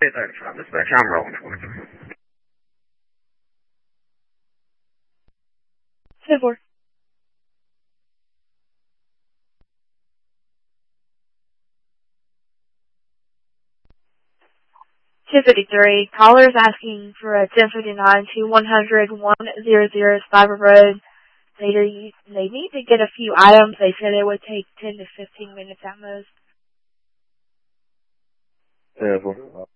835 dispatch, I'm rolling for you. 10-4. 253. Callers asking for a 1059 to 100 100 Spiber Road. They need to get a few items. They said it would take 10 to 15 minutes at most. 10-4.